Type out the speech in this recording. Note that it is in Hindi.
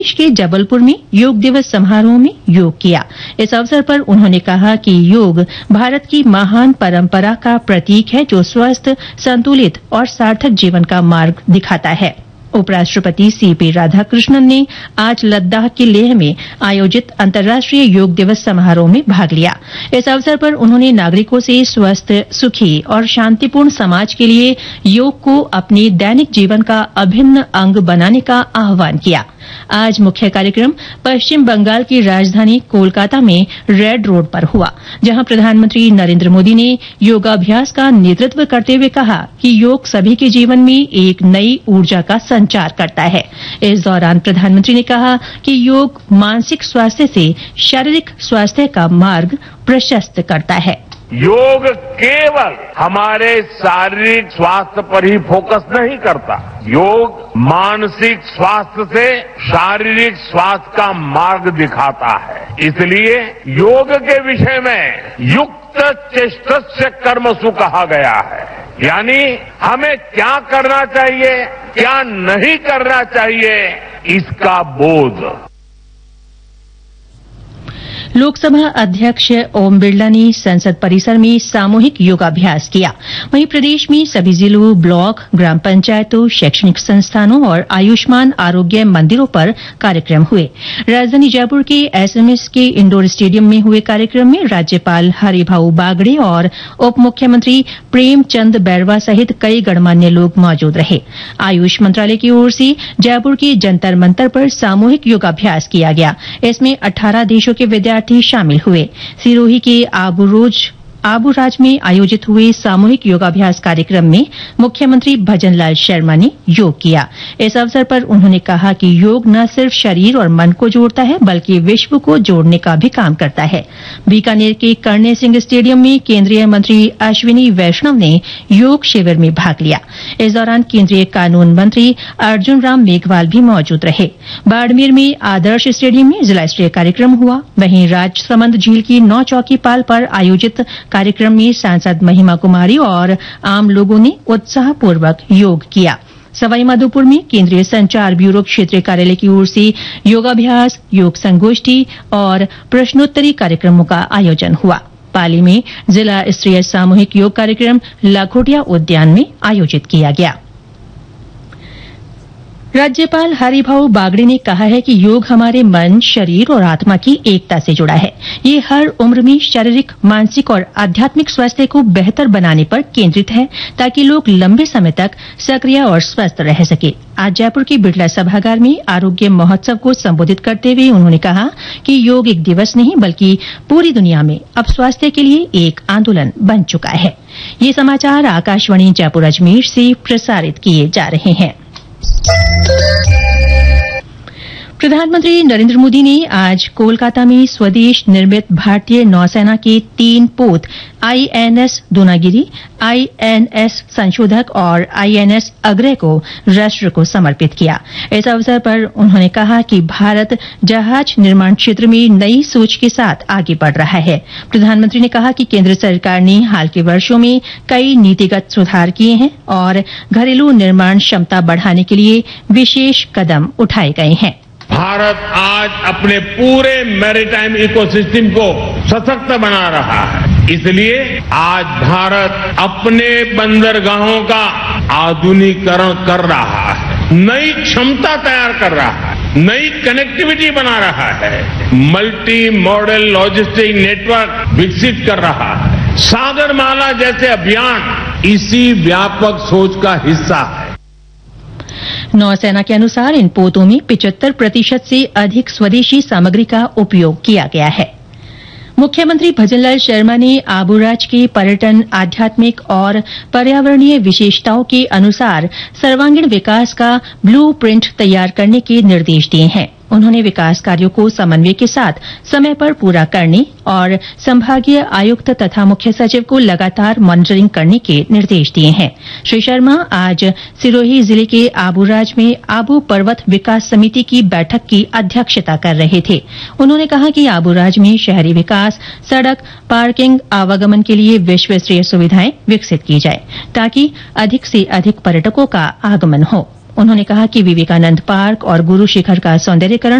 देश के जबलपुर में योग दिवस समारोह में योग किया। इस अवसर पर उन्होंने कहा कि योग भारत की महान परंपरा का प्रतीक है जो स्वस्थ, संतुलित और सार्थक जीवन का मार्ग दिखाता है। उपराष्ट्रपति सीपी राधाकृष्णन ने आज लद्दाख के लेह में आयोजित अंतर्राष्ट्रीय योग दिवस समारोह में भाग लिया। इस अवसर पर उन्होंने नागरिकों से स्वस्थ, सुखी और शांतिपूर्ण समाज के लिए योग को अपने दैनिक जीवन का अभिन्न अंग बनाने का आह्वान किया। आज मुख्य कार्यक्रम पश्चिम बंगाल की राजधानी कोलकाता में रेड रोड पर हुआ, जहां प्रधानमंत्री नरेंद्र मोदी ने योगाभ्यास का नेतृत्व करते हुए कहा कि योग सभी के जीवन में एक नई ऊर्जा का संचार करता है। इस दौरान प्रधानमंत्री ने कहा कि योग मानसिक स्वास्थ्य से शारीरिक स्वास्थ्य का मार्ग प्रशस्त करता है। योग केवल हमारे शारीरिक स्वास्थ्य पर ही फोकस नहीं करता, योग मानसिक स्वास्थ्य से शारीरिक स्वास्थ्य का मार्ग दिखाता है। इसलिए योग के विषय में युक्त चेष्टस्य कर्मसु कहा गया है, यानी हमें क्या करना चाहिए, क्या नहीं करना चाहिए, इसका बोध। लोकसभा अध्यक्ष ओम बिरला ने संसद परिसर में सामूहिक योगाभ्यास किया। वहीं प्रदेश में सभी जिलों, ब्लॉक, ग्राम पंचायतों, शैक्षणिक संस्थानों और आयुष्मान आरोग्य मंदिरों पर कार्यक्रम हुए। राजधानी जयपुर के एसएमएस के इंडोर स्टेडियम में हुए कार्यक्रम में राज्यपाल हरिभाऊ बागड़े और उप मुख्यमंत्री प्रेमचंद बैरवा सहित कई गणमान्य लोग मौजूद रहे। आयुष मंत्रालय की ओर से जयपुर के जंतर मंतर पर सामूहिक योगाभ्यास किया गया। इसमें 18 देशों के विद्यार्थी शामिल हुए। सिरोही के आबूराज में आयोजित हुए सामूहिक योगाभ्यास कार्यक्रम में मुख्यमंत्री भजनलाल शर्मा ने योग किया। इस अवसर पर उन्होंने कहा कि योग न सिर्फ शरीर और मन को जोड़ता है बल्कि विश्व को जोड़ने का भी काम करता है। बीकानेर के कर्णे सिंह स्टेडियम में केंद्रीय मंत्री अश्विनी वैष्णव ने योग शिविर में भाग लिया। इस दौरान केंद्रीय कानून मंत्री अर्जुन राम मेघवाल भी मौजूद रहे। बाड़मेर में आदर्श स्टेडियम में जिला स्तरीय कार्यक्रम हुआ। वहीं राजसमंद झील की 9 चौकी पाल पर आयोजित कार्यक्रम में सांसद महिमा कुमारी और आम लोगों ने उत्साहपूर्वक योग किया। सवाईमाधोपुर में केंद्रीय संचार ब्यूरो क्षेत्रीय कार्यालय की ओर से योगाभ्यास, योग संगोष्ठी और प्रश्नोत्तरी कार्यक्रमों का आयोजन हुआ। पाली में जिला स्तरीय सामूहिक योग कार्यक्रम लाखोटिया उद्यान में आयोजित किया गया। राज्यपाल हरिभाऊ बागड़े ने कहा है कि योग हमारे मन, शरीर और आत्मा की एकता से जुड़ा है। ये हर उम्र में शारीरिक, मानसिक और आध्यात्मिक स्वास्थ्य को बेहतर बनाने पर केंद्रित है ताकि लोग लंबे समय तक सक्रिय और स्वस्थ रह सके। आज जयपुर के बिड़ला सभागार में आरोग्य महोत्सव को संबोधित करते हुए उन्होंने कहा कि योग एक दिवस नहीं बल्कि पूरी दुनिया में अब स्वास्थ्य के लिए एक आंदोलन बन चुका है। ये समाचार आकाशवाणी जयपुर अजमेर से प्रसारित किए जा रहे हैं। प्रधानमंत्री नरेंद्र मोदी ने आज कोलकाता में स्वदेश निर्मित भारतीय नौसेना के 3 पोत आईएनएस दूनागिरी, आईएनएस संशोधक और आईएनएस अग्रय को राष्ट्र को समर्पित किया। इस अवसर पर उन्होंने कहा कि भारत जहाज निर्माण क्षेत्र में नई सोच के साथ आगे बढ़ रहा है। प्रधानमंत्री ने कहा कि केंद्र सरकार ने हाल के वर्षों में कई नीतिगत सुधार किए हैं और घरेलू निर्माण क्षमता बढ़ाने के लिए विशेष कदम उठाए गए हैं। भारत आज अपने पूरे मैरीटाइम इकोसिस्टम को सशक्त बना रहा है। इसलिए आज भारत अपने बंदरगाहों का आधुनिकीकरण कर रहा है, नई क्षमता तैयार कर रहा है, नई कनेक्टिविटी बना रहा है, मल्टी मॉडल लॉजिस्टिक नेटवर्क विकसित कर रहा है। सागरमाला जैसे अभियान इसी व्यापक सोच का हिस्सा है। नौसेना के अनुसार इन पोतों में 75% से अधिक स्वदेशी सामग्री का उपयोग किया गया है। मुख्यमंत्री भजनलाल शर्मा ने आबूराज के पर्यटन, आध्यात्मिक और पर्यावरणीय विशेषताओं के अनुसार सर्वांगीण विकास का ब्लू प्रिंट तैयार करने के निर्देश दिए हैं। उन्होंने विकास कार्यों को समन्वय के साथ समय पर पूरा करने और संभागीय आयुक्त तथा मुख्य सचिव को लगातार मॉनिटरिंग करने के निर्देश दिए हैं। श्री शर्मा आज सिरोही जिले के आबूराज में आबू पर्वत विकास समिति की बैठक की अध्यक्षता कर रहे थे। उन्होंने कहा कि आबूराज में शहरी विकास, सड़क, पार्किंग, आवागमन के लिए विश्व स्तरीय सुविधाएं विकसित की जाए ताकि अधिक से अधिक पर्यटकों का आगमन हो। उन्होंने कहा कि विवेकानंद पार्क और गुरु शिखर का सौंदर्यीकरण